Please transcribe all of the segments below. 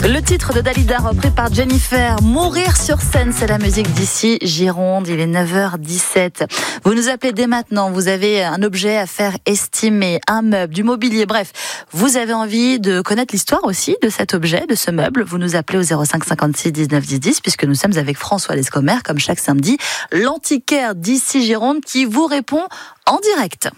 Le titre de Dalida repris par Jennifer, Mourir sur scène, c'est la musique d'ici Gironde. Il est 9h17. Vous nous appelez dès maintenant, vous avez un objet à faire estimer, un meuble, du mobilier, bref. Vous avez envie de connaître l'histoire aussi de cet objet, de ce meuble. Vous nous appelez au 05 56 19 10 10 puisque nous sommes avec François Lescomer, comme chaque samedi, l'antiquaire d'ici Gironde qui vous répond en direct.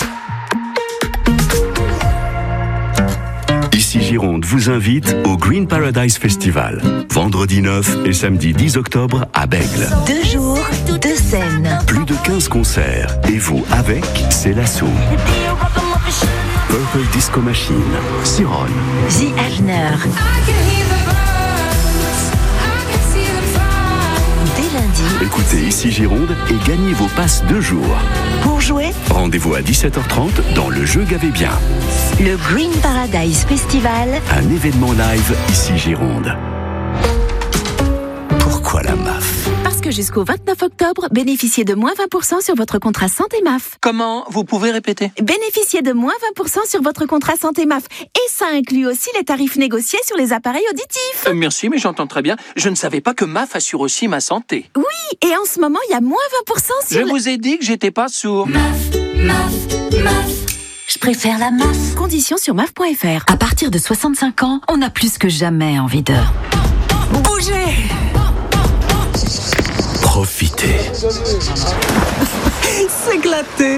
Ici Gironde vous invite au Green Paradise Festival. Vendredi 9 et samedi 10 octobre à Bègle. 2 jours, 2 scènes. Plus de 15 concerts. Et vous avec, c'est l'assaut. Purple Disco Machine, Siron. The Avener. Dès lundi. Écoutez Ici Gironde et gagnez vos passes 2 jours. Pour jouer, Rendez-vous à 17h30 dans le jeu Gavez bien. le Green Paradise Festival. Un événement live Ici Gironde. Pourquoi la MAF? Parce que jusqu'au 29 octobre, bénéficiez de moins 20% sur votre contrat santé MAF. Comment? Vous pouvez répéter? Bénéficiez de moins 20% sur votre contrat santé MAF. Et ça inclut aussi les tarifs négociés sur les appareils auditifs. Merci, mais j'entends très bien. Je ne savais pas que MAF assure aussi ma santé. Oui, et en ce moment, il y a moins 20% sur... Je vous ai dit que j'étais pas sourd. Je préfère la MAF. Conditions sur MAF.fr. À partir de 65 ans, on a plus que jamais envie de bouger. Profitez. S'éclater.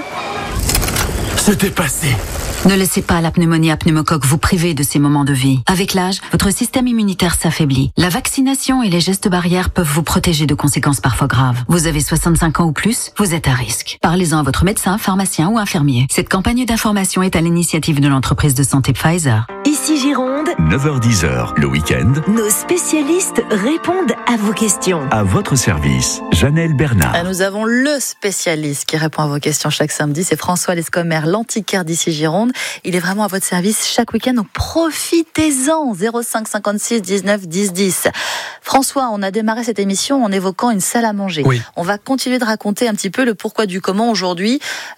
Se dépasser. Ne laissez pas la pneumonie à pneumocoque vous priver de ces moments de vie. Avec l'âge, votre système immunitaire s'affaiblit. La vaccination et les gestes barrières peuvent vous protéger de conséquences parfois graves. Vous avez 65 ans ou plus, vous êtes à risque. Parlez-en à votre médecin, pharmacien ou infirmier. Cette campagne d'information est à l'initiative de l'entreprise de santé Pfizer. Ici Gironde, 9h-10h, le week-end, nos spécialistes répondent à vos questions. à votre service, Janelle Bernard. Nous avons le spécialiste qui répond à vos questions chaque samedi, c'est François Lescomer, l'antiquaire d'ici Gironde. Il est vraiment à votre service chaque week-end, donc profitez-en. 05 56 19 10 10. François, on a démarré cette émission en évoquant une salle à manger. Oui. On va continuer de raconter un petit peu le pourquoi du comment aujourd'hui.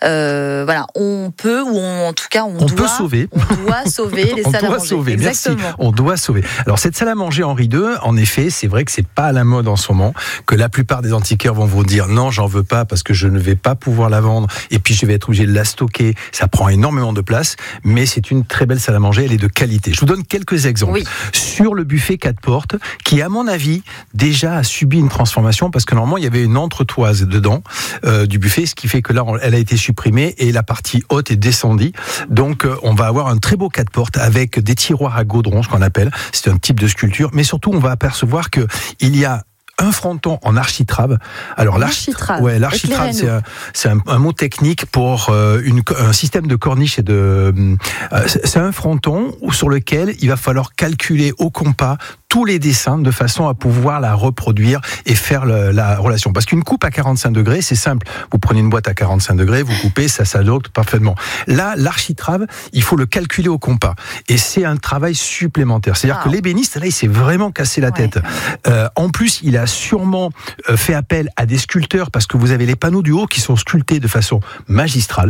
Voilà, on peut, ou en tout cas on doit sauver. On doit sauver les On salles à doit manger. sauver, Exactement. merci. On doit sauver. Alors cette salle à manger Henri II, en effet, c'est vrai que c'est pas à la mode en ce moment, que la plupart des antiquaires vont vous dire non, j'en veux pas parce que je ne vais pas pouvoir la vendre et puis je vais être obligé de la stocker. Ça prend énormément de place, mais c'est une très belle salle à manger, elle est de qualité. Je vous donne quelques exemples. Oui. Sur le buffet 4 portes, qui à mon avis déjà a subi une transformation parce que normalement il y avait une entretoise dedans du buffet, ce qui fait que là elle a été supprimée et la partie haute est descendue. Donc on va avoir un très beau 4 portes avec des tiroirs à godron, ce qu'on appelle. C'est un type de sculpture, mais surtout on va apercevoir que il y a un fronton en architrave. Alors L'architrave. ouais, l'architrave, Éclairez-nous. c'est un mot technique pour un système de corniche et de. C'est un fronton sur lequel il va falloir calculer au compas tous les dessins de façon à pouvoir la reproduire et faire la relation. Parce qu'une coupe à 45 degrés, c'est simple. Vous prenez une boîte à 45 degrés, vous coupez, ça s'adopte parfaitement. Là, l'architrave, il faut le calculer au compas. Et c'est un travail supplémentaire. C'est-à-dire que l'ébéniste, là, il s'est vraiment cassé la tête. En plus, il a sûrement fait appel à des sculpteurs parce que vous avez les panneaux du haut qui sont sculptés de façon magistrale.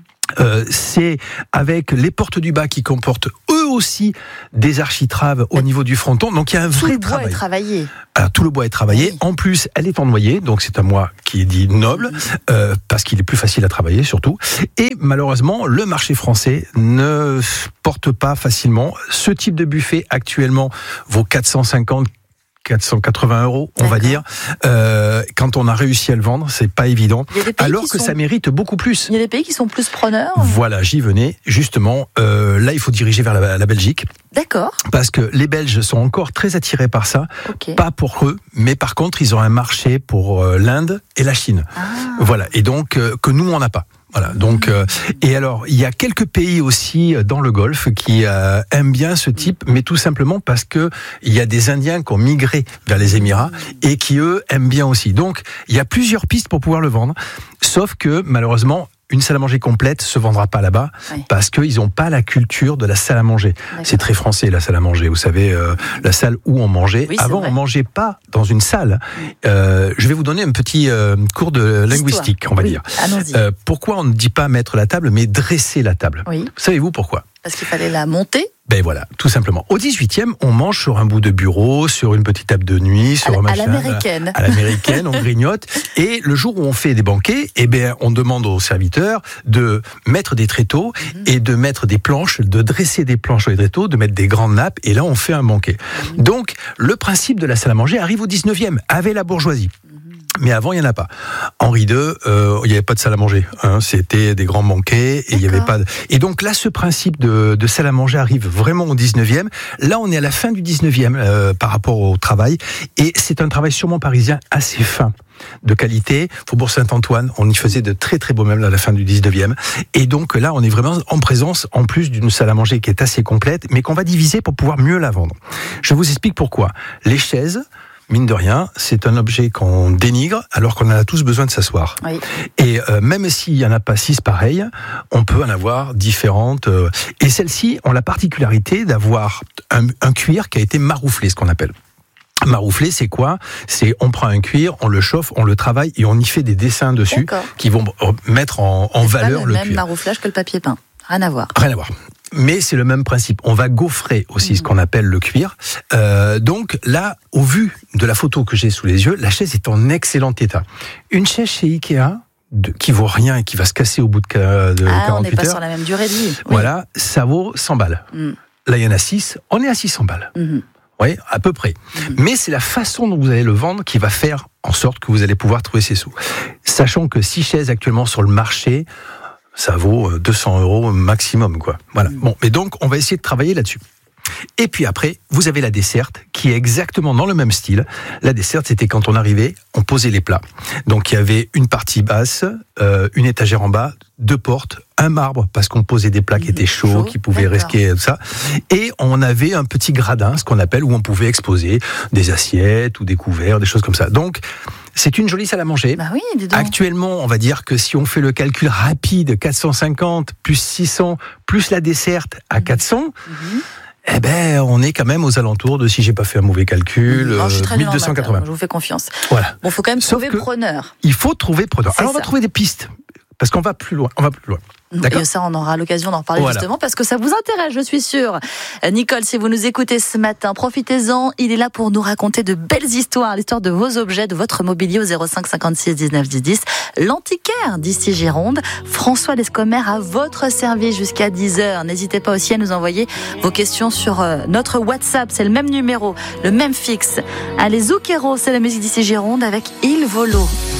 C'est avec les portes du bas qui comportent eux aussi des architraves au niveau du fronton. Donc il y a un vrai Tout le bois est travail. travaillé. Alors, tout le bois est travaillé. Oui. En plus, elle est en noyer, donc c'est un bois qui est dit noble, parce qu'il est plus facile à travailler surtout. Et malheureusement, le marché français ne porte pas facilement. Ce type de buffet actuellement vaut 450 480 €, on va dire. Quand on a réussi à le vendre, c'est pas évident. Il y a des pays Alors qui que sont- ça mérite beaucoup plus. Il y a des pays qui sont plus preneurs. Voilà, j'y venais. Justement, là, il faut diriger vers la Belgique. D'accord. Parce que les Belges sont encore très attirés par ça. Ok. Pas pour eux, mais par contre, ils ont un marché pour l'Inde et la Chine. Voilà. Et donc, que nous, on n'a pas. Voilà. Donc, et alors, il y a quelques pays aussi dans le Golfe qui aiment bien ce type, mais tout simplement parce que il y a des Indiens qui ont migré vers les Émirats et qui eux aiment bien aussi. Donc, il y a plusieurs pistes pour pouvoir le vendre. Sauf que malheureusement, une salle à manger complète se vendra pas là-bas parce qu'ils n'ont pas la culture de la salle à manger. C'est très français la salle à manger. Vous savez, la salle où on mangeait. Oui, avant, vrai. on mangeait pas dans une salle. Je vais vous donner un petit cours de linguistique, on va dire. Allons-y. Pourquoi on ne dit pas mettre la table, mais dresser la table? Oui. Savez-vous pourquoi? Parce qu'il fallait la monter. Ben voilà, tout simplement. Au 18e, on mange sur un bout de bureau, sur une petite table de nuit, sur un machin. À l'américaine. À l'américaine, on grignote. Et le jour où on fait des banquets, eh ben, on demande aux serviteurs de mettre des tréteaux et de mettre des planches, de dresser des planches sur les tréteaux, de mettre des grandes nappes. Et là, on fait un banquet. Donc, le principe de la salle à manger arrive au 19e, avec la bourgeoisie. Mais avant, il n'y en a pas. Henri II, il n'y avait pas de salle à manger. Hein. C'était des grands banquets et il n'y avait pas de... Et donc là, ce principe de salle à manger arrive vraiment au 19e. Là, on est à la fin du 19e par rapport au travail. Et c'est un travail sûrement parisien assez fin, de qualité. Faubourg Saint-Antoine, on y faisait de très très beaux meubles à la fin du 19e. Et donc là, on est vraiment en présence, en plus d'une salle à manger qui est assez complète, mais qu'on va diviser pour pouvoir mieux la vendre. Je vous explique pourquoi. Les chaises, mine de rien, c'est un objet qu'on dénigre alors qu'on en a tous besoin de s'asseoir. Oui. Et même s'il n'y en a pas 6 pareilles, on peut en avoir différentes. Et celles-ci ont la particularité d'avoir un cuir qui a été marouflé, ce qu'on appelle. Marouflé, c'est quoi ? C'est on prend un cuir, on le chauffe, on le travaille et on y fait des dessins dessus qui vont mettre en valeur le cuir. C'est le même marouflage que le papier peint. Rien à voir. Rien à voir. Mais c'est le même principe. On va gaufrer aussi ce qu'on appelle le cuir. Donc là, au vu de la photo que j'ai sous les yeux, la chaise est en excellent état. Une chaise chez Ikea, qui vaut rien et qui va se casser au bout de 48 heures. On n'est pas sur la même durée de vie. Oui. Voilà, ça vaut 100 balles. Là, il y en a 6, on est à 600 balles. Oui, à peu près. Mais c'est la façon dont vous allez le vendre qui va faire en sorte que vous allez pouvoir trouver ces sous. Sachant que 6 chaises actuellement sur le marché, ça vaut 200 € maximum, quoi. Voilà. Bon, mais donc, on va essayer de travailler là-dessus. Et puis après, vous avez la desserte, qui est exactement dans le même style. La desserte, c'était quand on arrivait, on posait les plats. Donc, il y avait une partie basse, une étagère en bas, 2 portes, un marbre, parce qu'on posait des plats qui étaient chauds, qui pouvaient risquer tout ça. Et on avait un petit gradin, ce qu'on appelle, où on pouvait exposer des assiettes ou des couverts, des choses comme ça. Donc, c'est une jolie salle à manger. Bah oui, dis donc. Actuellement, on va dire que si on fait le calcul rapide, 450 plus 600 plus la desserte à 400, eh ben, on est quand même aux alentours de, si j'ai pas fait un mauvais calcul, 1280. Je vous fais confiance. Voilà. Bon, faut quand même trouver preneur. Il faut trouver preneur. Alors, on va trouver des pistes. Parce qu'on va plus loin. D'accord. Et ça, on aura l'occasion d'en reparler justement parce que ça vous intéresse, je suis sûre. Nicole, si vous nous écoutez ce matin, profitez-en. Il est là pour nous raconter de belles histoires, l'histoire de vos objets, de votre mobilier au 05 56 19 10 10. L'antiquaire d'ici Gironde, François Lescomer à votre service jusqu'à 10h. N'hésitez pas aussi à nous envoyer vos questions sur notre WhatsApp. C'est le même numéro, le même fixe. Allez, Zucchero, c'est la musique d'ici Gironde avec Il Volo.